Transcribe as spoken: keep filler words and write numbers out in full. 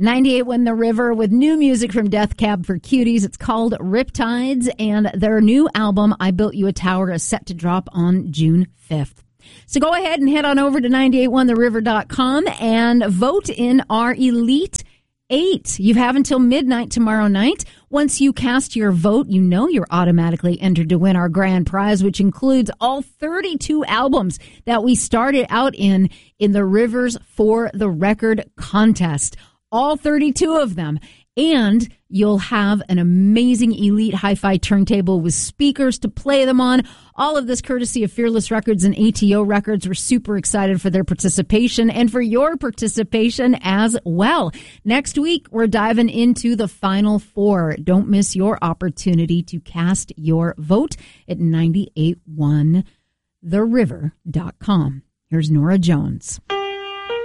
ninety-eight Win The River with new music from Death Cab for Cuties. It's called Riptides, and their new album, I Built You a Tower, is set to drop on June fifth. So go ahead and head on over to nine eight one the river dot com and vote in our Elite Eight. You have until midnight tomorrow night. Once you cast your vote, you know you're automatically entered to win our grand prize, which includes all thirty-two albums that we started out in in the Rivers for the Record contest. All thirty-two of them. And you'll have an amazing Elite hi-fi turntable with speakers to play them on. All of this courtesy of Fearless Records and A T O Records. We're super excited for their participation and for your participation as well. Next week, we're diving into the Final Four. Don't miss your opportunity to cast your vote at nine eight one the river dot com. Here's Norah Jones.